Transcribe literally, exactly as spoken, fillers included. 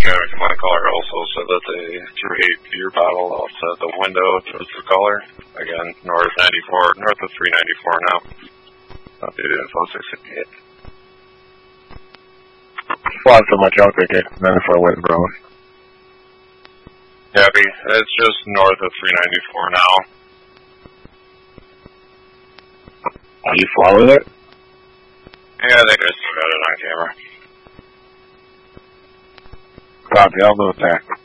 Traffic in my car also said that they threw a beer bottle outside the window towards the caller. Again, north ninety-four, north of three ninety-four now. Updated info six fifty-eight. Fly so much out there, ninety-four West Brown. Copy. It's just north of three ninety-four now. Are you following it? Yeah, I think I still got it on camera. Copy, I'll move back.